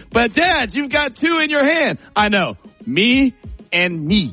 But, Dad, you've got 2 in your hand. I know. Me and me.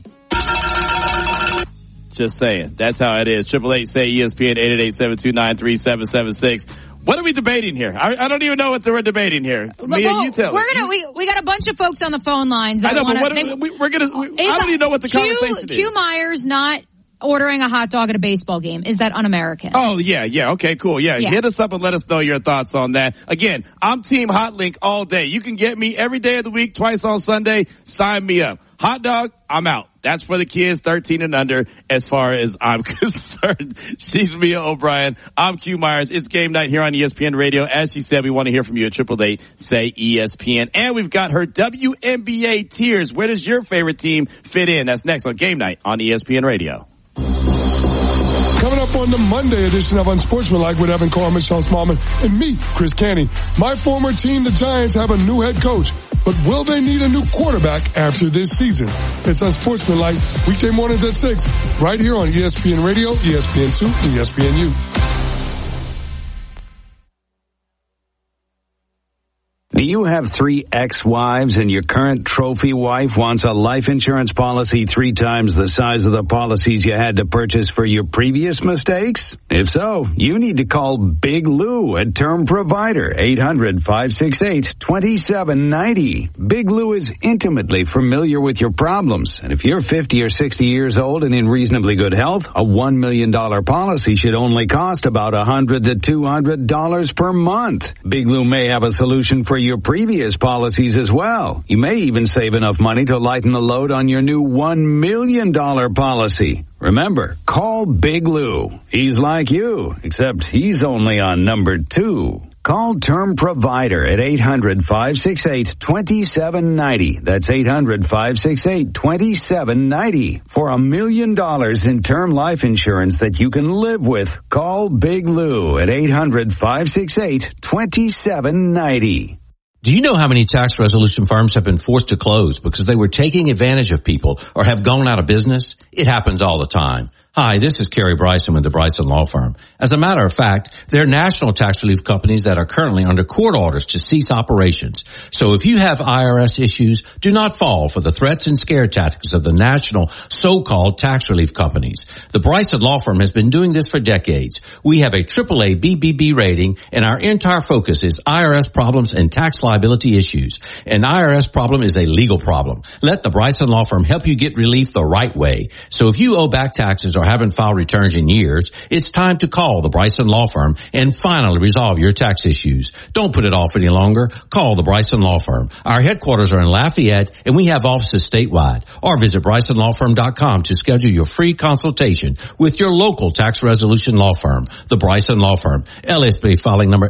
Just saying. That's how it is. 888-SAY-ESPN, 888-729-3776. What are we debating here? I don't even know what we're debating here. Me and you tell me. We got a bunch of folks on the phone lines. I don't even know what the conversation is. Q Myers not ordering a hot dog at a baseball game. Is that un-American? Oh, yeah. Okay, cool. Yeah, hit us up and let us know your thoughts on that. Again, I'm Team Hotlink all day. You can get me every day of the week, twice on Sunday. Sign me up. Hot dog, I'm out. That's for the kids 13 and under as far as I'm concerned. She's Mia O'Brien. I'm Q Myers. It's game night here on ESPN Radio. As she said, we want to hear from you at 888-SAY-ESPN. And we've got her WNBA tiers. Where does your favorite team fit in? That's next on Game Night on ESPN Radio. Coming up on the Monday edition of Unsportsmanlike with Evan Carr, Michelle Smallman, and me, Chris Canty. My former team, the Giants, have a new head coach. But will they need a new quarterback after this season? It's Unsportsmanlike, weekday mornings at 6, right here on ESPN Radio, ESPN2, and ESPNU. Do you have 3 ex-wives and your current trophy wife wants a life insurance policy 3 times the size of the policies you had to purchase for your previous mistakes? If so, you need to call Big Lou at Term Provider, 800-568-2790. Big Lou is intimately familiar with your problems, and if you're 50 or 60 years old and in reasonably good health, a $1 million policy should only cost about $100 to $200 per month. Big Lou may have a solution for your previous policies as well. You may even save enough money to lighten the load on your new $1 million policy. Remember, call Big Lou. He's like you, except he's only on number 2. Call Term Provider at 800-568-2790. That's 800-568-2790 for $1 million in term life insurance that you can live with. Call Big Lou at 800-568-2790. Do you know how many tax resolution firms have been forced to close because they were taking advantage of people or have gone out of business? It happens all the time. Hi, this is Kerry Bryson with the Bryson Law Firm. As a matter of fact, there are national tax relief companies that are currently under court orders to cease operations. So if you have IRS issues, do not fall for the threats and scare tactics of the national so-called tax relief companies. The Bryson Law Firm has been doing this for decades. We have a AAA BBB rating, and our entire focus is IRS problems and tax liability issues. An IRS problem is a legal problem. Let the Bryson Law Firm help you get relief the right way. So if you owe back taxes or haven't filed returns in years, it's time to call the Bryson Law Firm and finally resolve your tax issues. Don't put it off any longer. Call the Bryson Law Firm. Our headquarters are in Lafayette, and we have offices statewide. Or visit BrysonLawFirm.com to schedule your free consultation with your local tax resolution law firm. The Bryson Law Firm. LSB filing number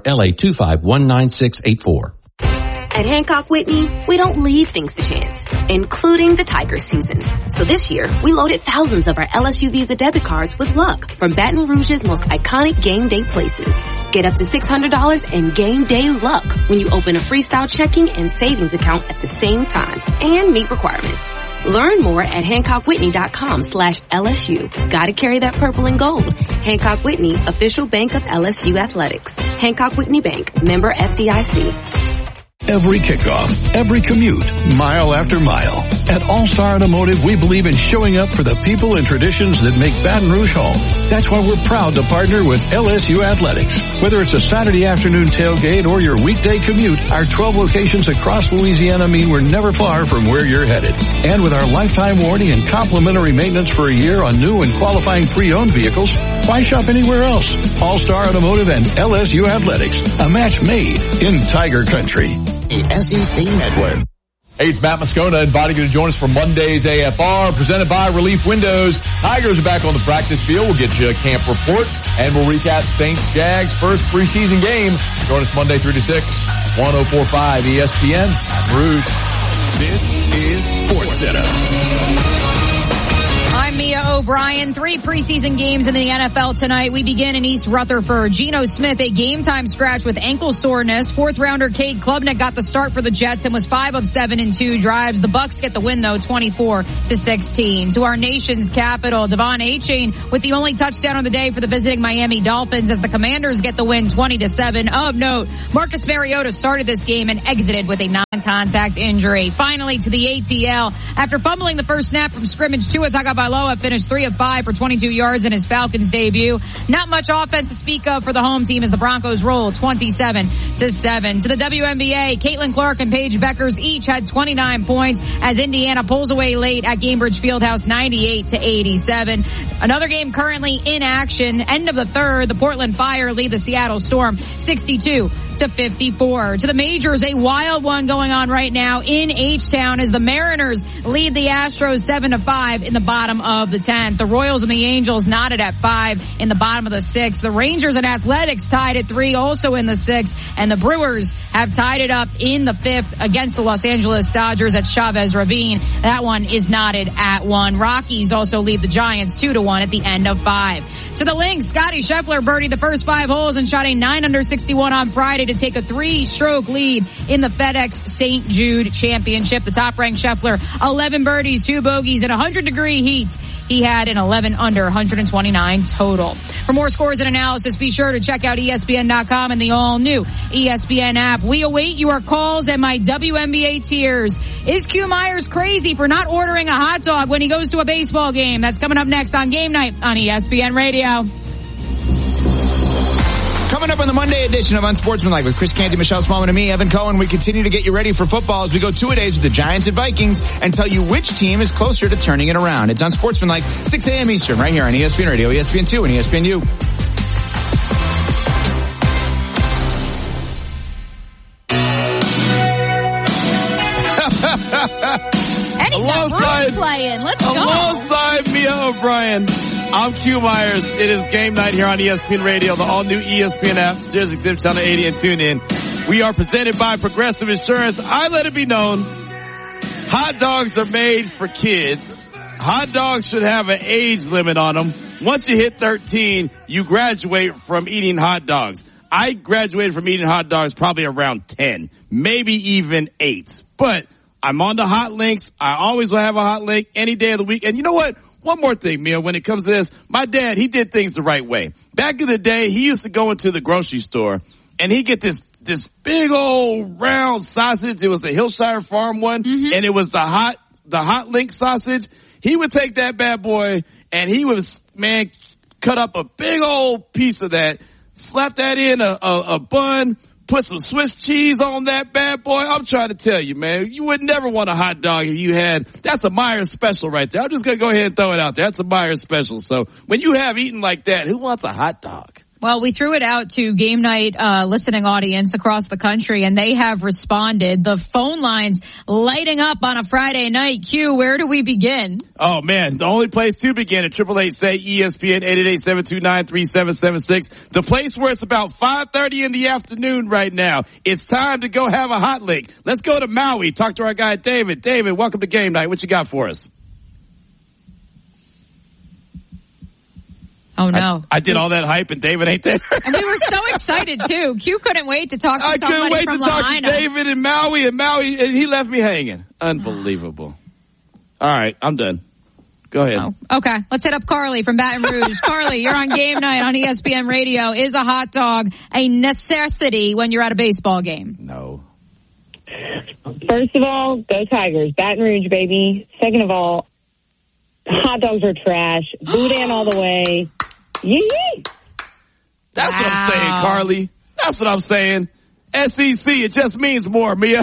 LA2519684. At Hancock Whitney, we don't leave things to chance, including the Tigers season. So this year, we loaded thousands of our LSU Visa debit cards with luck from Baton Rouge's most iconic game day places. Get up to $600 in game day luck when you open a freestyle checking and savings account at the same time and meet requirements. Learn more at HancockWhitney.com/LSU. Gotta carry that purple and gold. Hancock Whitney, official bank of LSU Athletics. Hancock Whitney Bank, member FDIC. Every kickoff, every commute, mile after mile. At All-Star Automotive, we believe in showing up for the people and traditions that make Baton Rouge home. That's why we're proud to partner with LSU Athletics. Whether it's a Saturday afternoon tailgate or your weekday commute, our 12 locations across Louisiana mean we're never far from where you're headed. And with our lifetime warranty and complimentary maintenance for a year on new and qualifying pre-owned vehicles, why shop anywhere else? All-Star Automotive and LSU Athletics, a match made in Tiger Country. The SEC Network. Hey, it's Matt Moscona inviting you to join us for Monday's AFR, presented by Relief Windows. Tigers are back on the practice field. We'll get you a camp report, and we'll recap Saints Jags first preseason game. Join us Monday 3 to 6, 104.5 ESPN, Baton Rouge. This is SportsCenter. I'm I'm Mia O'Brien. 3 preseason games in the NFL tonight. We begin in East Rutherford. Geno Smith, a game-time scratch with ankle soreness. 4th-rounder Cade Klubnik got the start for the Jets and was 5 of 7 in 2 drives. The Bucs get the win, though, 24-16. To our nation's capital, Devon Achane with the only touchdown of the day for the visiting Miami Dolphins as the Commanders get the win 20-7. Of note, Marcus Mariota started this game and exited with a non-contact injury. Finally, to the ATL. After fumbling the first snap from scrimmage, Tua Tagovailoa finished 3 of 5 for 22 yards in his Falcons debut. Not much offense to speak of for the home team as the Broncos roll 27-7. To the WNBA, Caitlin Clark and Paige Beckers each had 29 points as Indiana pulls away late at Gainbridge Fieldhouse 98-87. Another game currently in action. End of the third, the Portland Fire lead the Seattle Storm 62-54. To the majors, a wild one going on right now in H-Town as the Mariners lead the Astros 7-5 in the bottom of the 10th. The Royals and the Angels knotted at 5 in the bottom of the 6th. The Rangers and Athletics tied at 3 also in the 6th. And the Brewers have tied it up in the 5th against the Los Angeles Dodgers at Chavez Ravine. That one is knotted at 1. Rockies also lead the Giants 2-1 at the end of 5. To the links, Scotty Scheffler birdied the first 5 holes and shot a 9-under-61 on Friday to take a 3-stroke lead in the FedEx St. Jude Championship. The top-ranked Scheffler, 11 birdies, 2 bogeys, and 100-degree heat. He had an 11-under, 129 total. For more scores and analysis, be sure to check out ESPN.com and the all-new ESPN app. We await your calls and my WNBA tiers. Is Q Myers crazy for not ordering a hot dog when he goes to a baseball game? That's coming up next on Game Night on ESPN Radio. Coming up on the Monday edition of Unsportsmanlike with Chris Canty, Michelle Smallman, and me, Evan Cohen, we continue to get you ready for football as we go 2-a-days with the Giants and Vikings and tell you which team is closer to turning it around. It's Unsportsmanlike, 6 a.m. Eastern, right here on ESPN Radio, ESPN2, and ESPNU. And he's got Bruce playing. Let's go. Alongside Mia O'Brien, I'm Q Myers. It is game night here on ESPN Radio, the all-new ESPN app, Sirius XM Channel 80, and tune in. We are presented by Progressive Insurance. I let it be known, hot dogs are made for kids. Hot dogs should have an age limit on them. Once you hit 13, you graduate from eating hot dogs. I graduated from eating hot dogs probably around 10, maybe even 8. But I'm on the hot links. I always will have a hot link any day of the week. And you know what? One more thing, Mia, when it comes to this, my dad, he did things the right way. Back in the day, he used to go into the grocery store and he'd get this big old round sausage. It was a Hillshire Farm one, and it was the hot link sausage. He would take that bad boy and he was, cut up a big old piece of that, slap that in a bun, put some Swiss cheese on that bad boy. I'm trying to tell you, man, you would never want a hot dog if you had, that's a Myers special right there. I'm just going to go ahead and throw it out there. That's a Myers special. So when you have eaten like that, who wants a hot dog? Well, we threw it out to Game Night listening audience across the country, and they have responded. The phone lines lighting up on a Friday night. Q, where do we begin? Oh, man, the only place to begin at 888-SAY-ESPN, 888-729-3776. The place where it's about 5:30 in the afternoon right now. It's time to go have a hot lick. Let's go to Maui. Talk to our guy, David. David, welcome to Game Night. What you got for us? Oh, no. I did all that hype and David ain't there. And we were so excited, too. Q couldn't wait to talk to somebody from Lahaina. I couldn't wait to talk to David in Maui, and he left me hanging. Unbelievable. All right, I'm done. Go ahead. Oh, okay, let's hit up Carly from Baton Rouge. Carly, you're on Game Night on ESPN Radio. Is a hot dog a necessity when you're at a baseball game? No. First of all, go Tigers. Baton Rouge, baby. Second of all, hot dogs are trash. Boudin all the way. Yee. That's what I'm saying, Carly. That's what I'm saying. SEC, it just means more, Mia.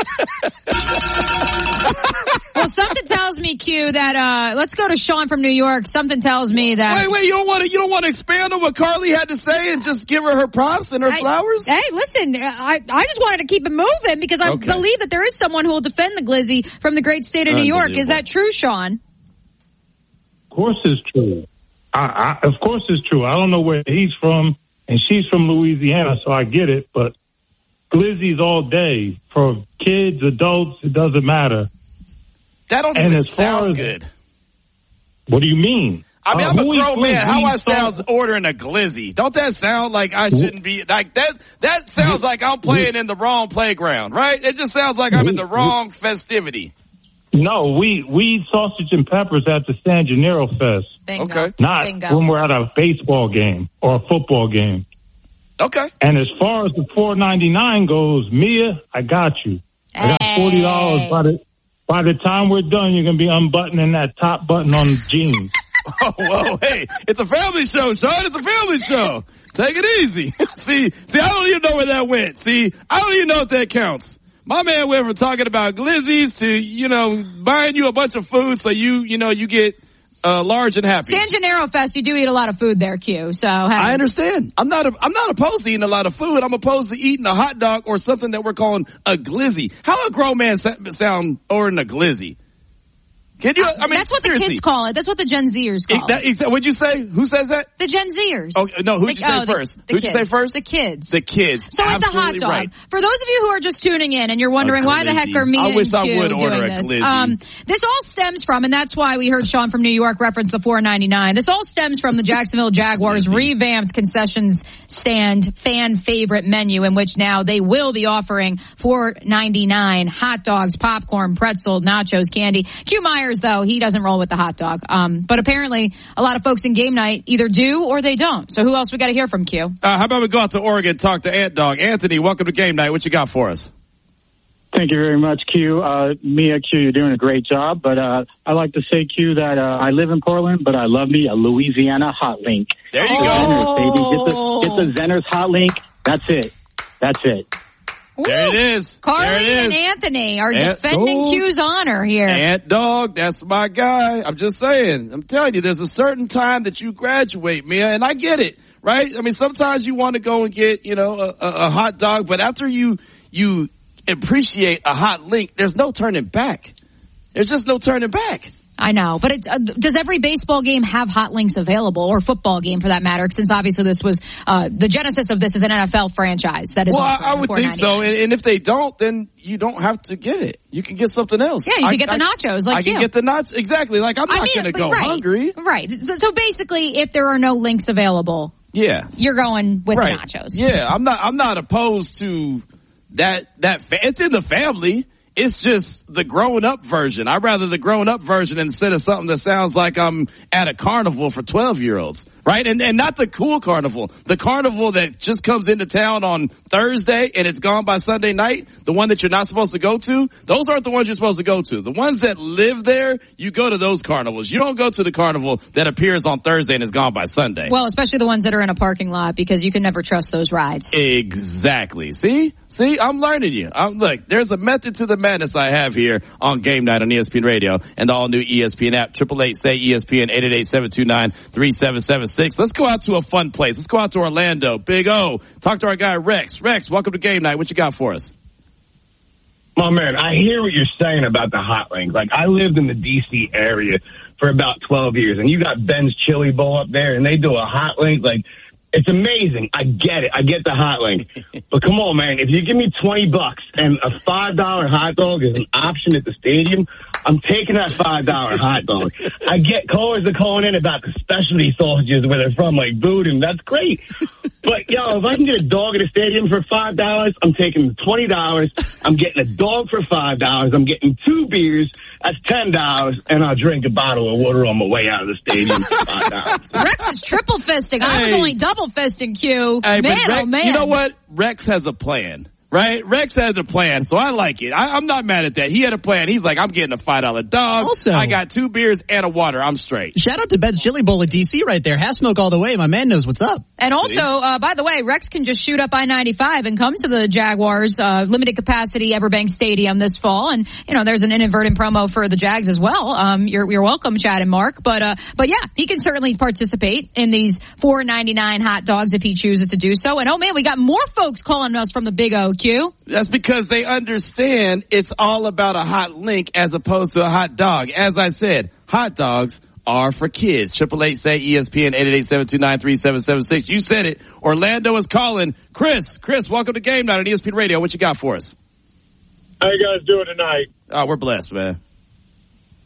Well, something tells me, Q, that let's go to Sean from New York. Something tells me that Wait, you don't want to expand on what Carly had to say and just give her props and her flowers? Hey, listen, I just wanted to keep it moving because I believe that there is someone who will defend the Glizzy from the great state of New York. Is that true, Sean? Of course it's true. Of course it's true. I don't know where he's from, and she's from Louisiana, so I get it. But Glizzy's all day. For kids, adults, it doesn't matter. That don't even sound good. What do you mean? I mean, I'm a grown man. How I sound ordering a glizzy? Don't that sound like I shouldn't be like that? That sounds like I'm playing in the wrong playground, right? It just sounds like I'm in the wrong festivity. No, we eat sausage and peppers at the San Gennaro Fest. Bingo. Okay. Not when we're at a baseball game or a football game. Okay. And as far as the $4.99 goes, Mia, I got you. I got $40 by the time we're done, you're gonna be unbuttoning that top button on the jeans. Oh, whoa, hey, it's a family show, Sean. It's a family show. Take it easy. See, I don't even know where that went. See, I don't even know if that counts. My man went from talking about glizzies to, buying you a bunch of food so you get large and happy. San Gennaro Fest, you do eat a lot of food there, Q. So I understand. I'm not opposed to eating a lot of food. I'm opposed to eating a hot dog or something that we're calling a glizzy. How a grown man sound ordering a glizzy? Can you? I mean, that's what seriously. the kids call it. That's what the Gen Zers call it. What'd you say? Who says that? The Gen Zers. Oh, no, who'd you say first? Who'd you say first? The kids. The kids. So it's a hot dog. Right. For those of you who are just tuning in and you're wondering why the heck are me and Q doing this? This all stems from, and that's why we heard Sean from New York reference the $4.99. This all stems from the Jacksonville Jaguars revamped concessions stand fan favorite menu, in which now they will be offering $4.99 hot dogs, popcorn, pretzel, nachos, candy. Q Myers, though, he doesn't roll with the hot dog. But apparently a lot of folks in game night either do or they don't. So who else we got to hear from, Q? How about we go out to Oregon, talk to Ant Dog. Anthony, welcome to game night. What you got for us? Thank you very much, Q. Mia, Q, you're doing a great job. But I like to say, Q, that I live in Portland, but I love me a Louisiana hot link. There you go. Zenner's, baby. Get the Zenner's hot link. That's it. There it is. Carly and Anthony are defending Q's honor here. Ant Dog, that's my guy. I'm just saying. I'm telling you, there's a certain time that you graduate, Mia, and I get it, right? I mean, sometimes you want to go and get, a hot dog, but after you appreciate a hot link, there's no turning back. There's just no turning back. I know, but does every baseball game have hot links available, or football game for that matter? Since obviously this was the genesis of this is an NFL franchise that is. Well, I would think so, and if they don't, then you don't have to get it. You can get something else. Yeah, you can get the nachos. I can get the nachos exactly. Like I'm not going to go hungry. Right. So basically, if there are no links available, you're going with the nachos. Yeah, I'm not opposed to that. It's in the family. It's just the grown-up version. I'd rather the grown-up version instead of something that sounds like I'm at a carnival for 12-year-olds, right? And not the cool carnival. The carnival that just comes into town on Thursday and it's gone by Sunday night, the one that you're not supposed to go to, those aren't the ones you're supposed to go to. The ones that live there, you go to those carnivals. You don't go to the carnival that appears on Thursday and is gone by Sunday. Well, especially the ones that are in a parking lot, because you can never trust those rides. Exactly. See, I'm learning you. Look, there's a method to the madness I have here on Game Night on ESPN Radio and the all-new ESPN app. 888-SAY-ESPN, 888-729-3776. Let's go out to a fun place. Let's go out to Orlando. Big O. Talk to our guy, Rex. Rex, welcome to Game Night. What you got for us? Oh, man, I hear what you're saying about the hot link. Like, I lived in the D.C. area for about 12 years, and you got Ben's Chili Bowl up there, and they do a hot link. Like, it's amazing. I get it. I get the hot link. But come on, man. If you give me $20 and a $5 hot dog is an option at the stadium, I'm taking that $5 hot dog. I get callers are calling in about the specialty sausages where they're from, like Boudin. That's great. But, if I can get a dog at a stadium for $5, I'm taking $20. I'm getting a dog for $5. I'm getting 2 beers. That's $10, and I'll drink a bottle of water on my way out of the stadium for $5. Rex is triple fisting. I was only double fisting, Q. Hey, man, Rex, oh man. You know what? Rex has a plan. Right? Rex has a plan, so I like it. I'm not mad at that. He had a plan. He's like, I'm getting a $5 dog. Also, I got 2 beers and a water. I'm straight. Shout out to Ben's Chili Bowl at DC right there. Half smoke all the way. My man knows what's up. And also, by the way, Rex can just shoot up I-95 and come to the Jaguars limited capacity Everbank Stadium this fall. And, there's an inadvertent promo for the Jags as well. You're welcome, Chad and Mark. But yeah, he can certainly participate in these $4.99 hot dogs if he chooses to do so. And oh man, we got more folks calling us from the Big O, Q. That's because they understand it's all about a hot link as opposed to a hot dog. As I said, hot dogs are for kids. 888-SAY-ESPN, 888-729-3776. You said it. Orlando is calling. Chris, welcome to Game Night on ESPN Radio. What you got for us? How you guys doing tonight? Oh, we're blessed, man.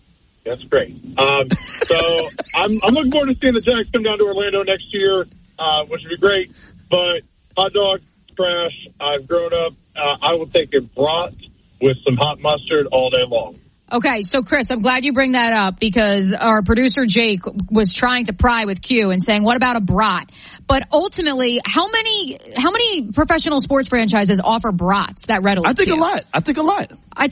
That's great. So I'm looking forward to seeing the Jags come down to Orlando next year, which would be great. But hot dog, trash. I've grown up. I will take a brat with some hot mustard all day long. Okay, so Chris, I'm glad you bring that up because our producer Jake was trying to pry with Q and saying, what about a brat? But ultimately, how many professional sports franchises offer brats that readily? I think a lot.